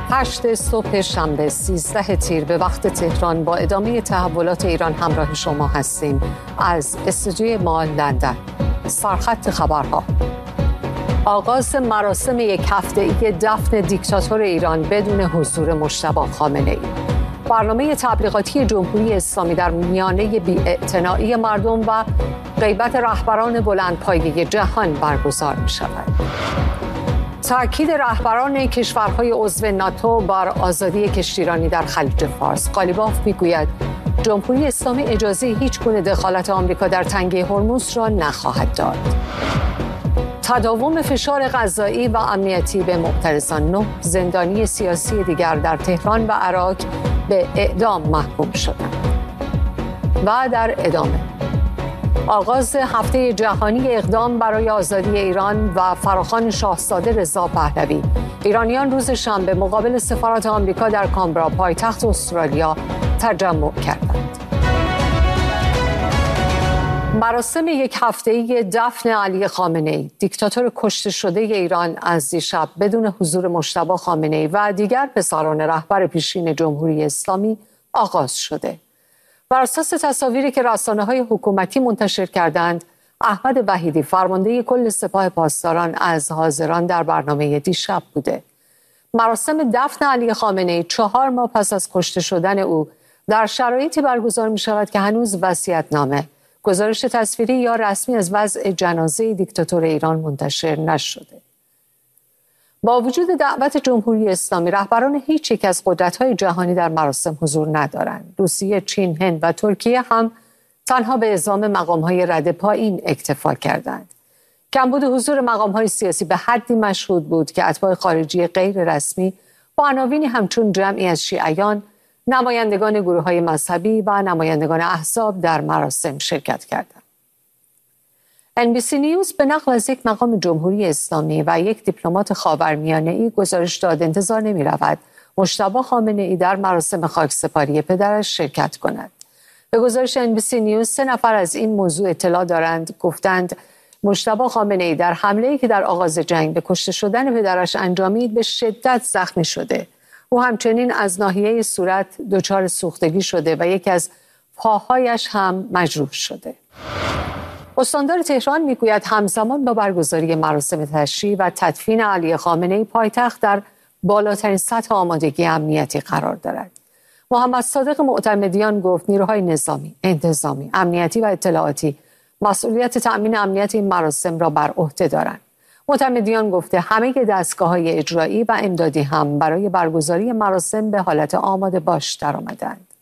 8 صبح شنبه 13 تیر به وقت تهران با ادامه تحولات ایران همراه شما هستیم از استودیوی ما لندن. سرخط خبرها: آغاز مراسم یک هفته‌ای دفن دیکتاتور ایران بدون حضور مجتبی خامنه‌ای. برنامه تبلیغاتی جمهوری اسلامی در میانه بی‌اعتنایی مردم و غیبت رهبران بلندپایه جهان برگزار می‌شود. تأکید رهبران کشورهای عضو ناتو بر آزادی کشتیرانی در خلیج فارس. قالیباف میگوید جمهوری اسلامی اجازه هیچ گونه دخالت آمریکا در تنگه هرمز را نخواهد داد. تداوم فشار قضایی و امنیتی به معترضان. 9 زندانی سیاسی دیگر در تهران و عراق به اعدام محکوم شدند. و در ادامه آغاز هفته جهانی اقدام برای آزادی ایران و فراخوان شاهزاده رضا پهلوی. ایرانیان روز شنبه مقابل سفارت آمریکا در کانبرا پایتخت استرالیا تجمع کردند. مراسم یک هفته‌ای دفن علی خامنه‌ای، دیکتاتور کشته شده ایران، از دیشب بدون حضور مجتبی خامنه‌ای و دیگر پسران رهبر پیشین جمهوری اسلامی آغاز شده. بر اساس تصاویری که رسانه‌های حکومتی منتشر کردند، احمد وحیدی فرمانده کل سپاه پاسداران از حاضران در برنامه دیشب بوده. مراسم دفن علی خامنه‌ای 4 ماه پس از کشته شدن او در شرایطی برگزار می‌شود که هنوز وصیت‌نامه، گزارش تصویری یا رسمی از وضع جنازه دیکتاتور ایران منتشر نشده. با وجود دعوت جمهوری اسلامی، رهبران هیچ یک از قدرت‌های جهانی در مراسم حضور ندارند. روسیه، چین، هند و ترکیه هم تنها به اعزام مقام‌های رده پایین اکتفا کردند. کمبود حضور مقام‌های سیاسی به حدی مشهود بود که اتباع خارجی غیر رسمی با عناوینی همچون جمعی از شیعیان، نمایندگان گروه‌های مذهبی و نمایندگان احزاب در مراسم شرکت کردند. NBC نیوز به نقل از یک مقام جمهوری اسلامی و یک دیپلمات خاورمیانه‌ای گزارش داد انتظار نمی‌رود مجتبی خامنه‌ای در مراسم خاکسپاری پدرش شرکت کند. به گزارش NBC نیوز 3 نفر از این موضوع اطلاع دارند. گفتند مجتبی خامنه‌ای در حمله‌ای که در آغاز جنگ به کشته شدن پدرش انجامید به شدت زخمی شده. او همچنین از ناحیه صورت دچار سوختگی شده و یکی از پاهایش هم مجروح شده. استاندار تهران میگوید همزمان با برگزاری مراسم تشییع و تدفین علی خامنه‌ای، پایتخت در بالاترین سطح آمادگی امنیتی قرار دارد. محمد صادق معتمدیان گفت نیروهای نظامی، انتظامی، امنیتی و اطلاعاتی مسئولیت تأمین امنیت این مراسم را بر عهده دارند. معتمدیان گفته همه دستگاه‌های اجرایی و امدادی هم برای برگزاری مراسم به حالت آماده باش درآمدند.